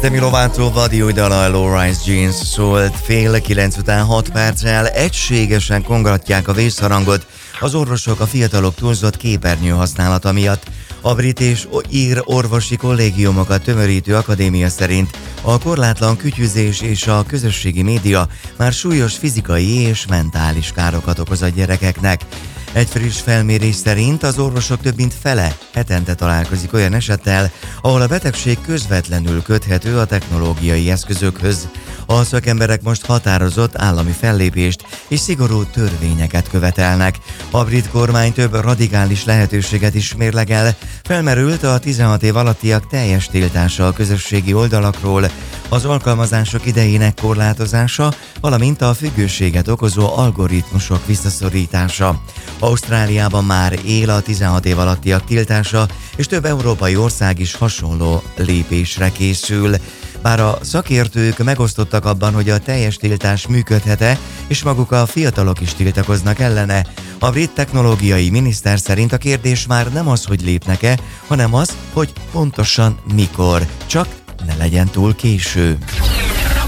Demi Lovato Body új dala, Low Rise Jeans szólt. 8:30 után 6 perccel egységesen kongatják a vészharangot az orvosok a fiatalok túlzott képernyő használata miatt. A brit és ír orvosi kollégiumokat tömörítő akadémia szerint a korlátlan kütyüzés és a közösségi média már súlyos fizikai és mentális károkat okoz a gyerekeknek. Egy friss felmérés szerint az orvosok több mint fele hetente találkozik olyan esettel, ahol a betegség közvetlenül köthető a technológiai eszközökhöz. A szakemberek most határozott állami fellépést és szigorú törvényeket követelnek. A brit kormány több radikális lehetőséget is mérlegel. Felmerült a 16 év alattiak teljes tiltása a közösségi oldalakról, az alkalmazások idejének korlátozása, valamint a függőséget okozó algoritmusok visszaszorítása. Ausztráliában már él a 16 év alattiak tiltása, és több európai ország is hasonló lépésre készül. Bár a szakértők megosztottak abban, hogy a teljes tiltás működhet-e, és maguk a fiatalok is tiltakoznak ellene, a brit technológiai miniszter szerint a kérdés már nem az, hogy lépnek-e, hanem az, hogy pontosan mikor, csak ne legyen túl késő.